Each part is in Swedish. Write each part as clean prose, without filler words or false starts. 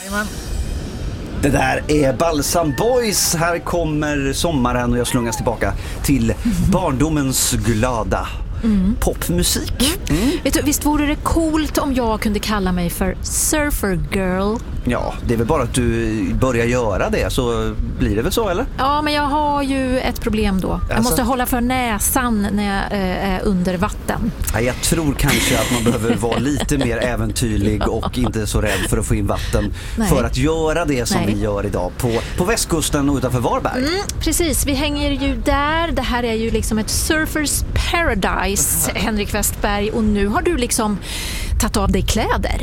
Det där är Balsam Boys. Här kommer sommaren och jag slungas tillbaka till barndomens glada popmusik. Vet du, visst vore det coolt om jag kunde kalla mig för Surfer Girl? Ja, det är väl bara att du börjar göra det, så blir det väl så, eller? Ja, men jag har ju ett problem då. Jag måste hålla för näsan när jag är under vatten. Ja, jag tror kanske att man behöver vara lite mer äventyrlig och inte så rädd för att få in vatten för att göra det som vi gör idag på västkusten och utanför Varberg. Precis, vi hänger ju där. Det här är ju liksom ett surfers paradise, Henrik Westberg. Och nu har du liksom tagit av dig kläder.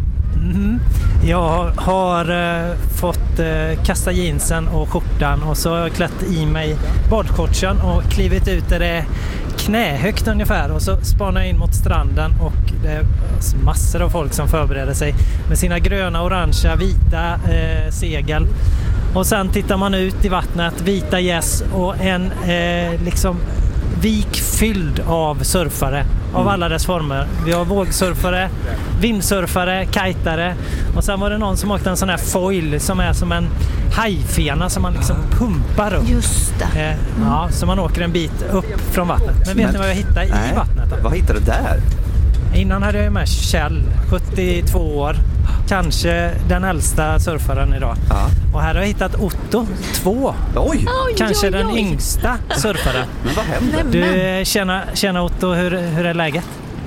Jag har fått kasta jeansen och skjortan och så har jag klätt i mig badshortsen och klivit ut där det är knähögt ungefär, och så spanar jag in mot stranden och det är massor av folk som förbereder sig med sina gröna, orangea, vita segel, och sen tittar man ut i vattnet, vita gäss och en liksom vik fylld av surfare av alla dess former. Vi har vågsurfare, vindsurfare, kajtare, och sen var det någon som åkte en sån här foil som är som en hajfena som man liksom pumpar upp. Just det. Ja, så man åker en bit upp från vattnet. Men vet ni vad jag hittade i vattnet då? Vad hittade du där? Innan hade jag med Kjell, 72 år. Kanske den äldsta surfaren idag. Och här har jag hittat Otto, 2. Kanske den yngsta surfaren. Men vad händer? Du, tjena Otto, hur är läget?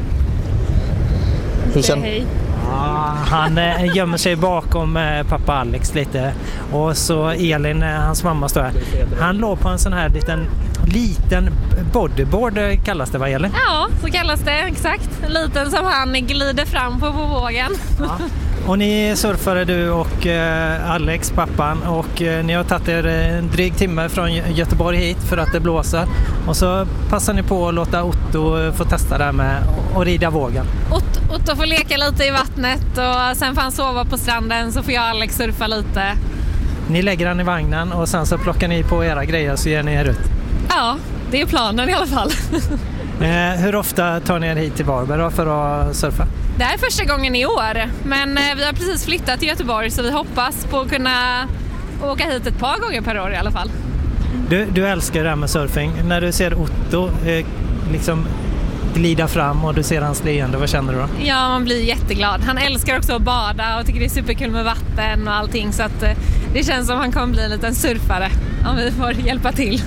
Hej. Han gömmer sig bakom pappa Alex lite. Och så Elin, hans mamma, står här. Han låg på en sån här liten bodyboard, kallas det, va, Elin? Ja, så kallas det, exakt. En liten som han glider fram på vågen. Ja. Och ni surfare, du och Alex, pappan, och ni har tagit er en dryg timme från Göteborg hit för att det blåser. Och så passar ni på att låta Otto få testa det här med att rida vågen. Otto får leka lite i vattnet och sen får han sova på stranden, så får jag och Alex surfa lite. Ni lägger han i vagnen och sen så plockar ni på era grejer så ger ni er ut. Ja, det är planen i alla fall. Hur ofta tar ni er hit till Varberg för att surfa? Det här är första gången i år, men vi har precis flyttat till Göteborg, så vi hoppas på att kunna åka hit ett par gånger per år i alla fall. Du älskar det här med surfing. När du ser Otto liksom glida fram och du ser hans leende, vad känner du då? Ja, man blir jätteglad. Han älskar också att bada och tycker det är superkul med vatten och allting, så att det känns som han kommer bli en liten surfare om vi får hjälpa till.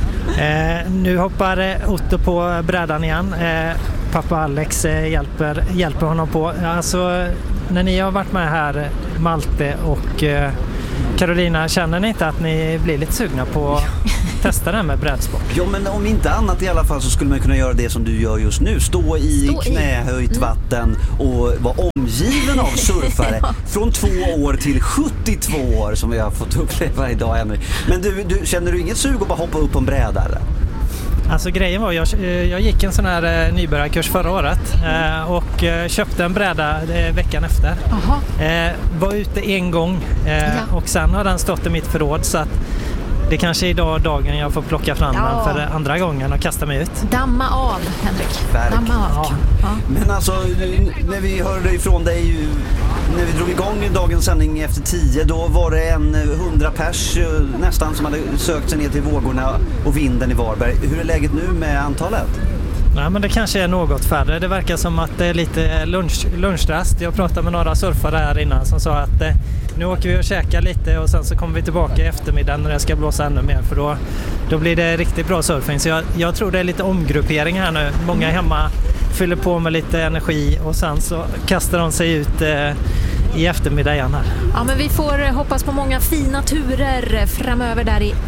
Nu hoppar Otto på brädan igen. Pappa Alex hjälper honom på. Alltså, när ni har varit med här, Malte och Carolina, känner ni inte att ni blir lite sugna på att testa det här med brädsport? Ja, men om inte annat i alla fall så skulle man kunna göra det som du gör just nu. Stå i knähöjt vatten och vara omgiven av surfare från 2 år till 72 år som vi har fått uppleva idag, Henrik. Men du känner du inget sug att bara hoppa upp på en bräda eller? Alltså grejen var, jag gick en sån här nybörjarkurs förra året och köpte en bräda veckan efter. Var ute en gång och sen har den stått i mitt förråd, så att det kanske är idag dagen jag får plocka fram den för andra gången och kasta mig ut. Damma av, Henrik. Damma av. Men alltså, när vi hörde ifrån dig, när vi drog igång dagens sändning efter 10, då var det 100 pers nästan som hade sökt sig ner till vågorna och vinden i Varberg. Hur är läget nu med antalet? Nej, men det kanske är något färre. Det verkar som att det är lite lunchrast. Jag pratade med några surfare här innan som sa att nu åker vi och käkar lite och sen så kommer vi tillbaka i eftermiddag när det ska blåsa ännu mer, för då blir det riktigt bra surfing. Så jag tror det är lite omgruppering här nu. Många hemma fyller på med lite energi och sen så kastar de sig ut i eftermiddag igen här. Ja, men vi får hoppas på många fina turer framöver där i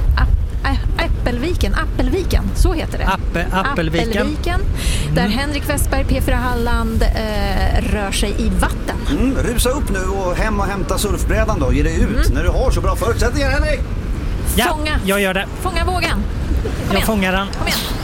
Appelviken, så heter det. Appelviken. Där Henrik Westberg, P4 Halland, rör sig i vatten. Rusa upp nu och hem och hämta surfbrädan då. Ge dig ut när du har så bra förutsättningar, Henrik. Ja, jag gör det. Fånga vågen. Jag fångar den. Kom igen.